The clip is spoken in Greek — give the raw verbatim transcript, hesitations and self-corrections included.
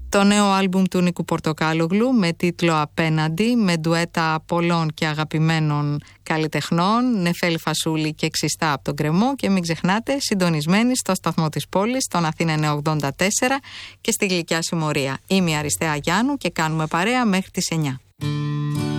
Το νέο άλμπουμ του Νίκου Πορτοκάλογλου με τίτλο «Απέναντι», με ντουέτα πολλών και αγαπημένων καλλιτεχνών, Νεφέλη Φασούλη και Ξιστά από τον Κρεμό, και μην ξεχνάτε, συντονισμένοι στο σταθμό της πόλης, στον Αθήνα εννιακόσια ογδόντα τέσσερα και στη Γλυκιά Συμμορία. Είμαι η Αριστεία Γιάννου και κάνουμε παρέα μέχρι τις εννιά.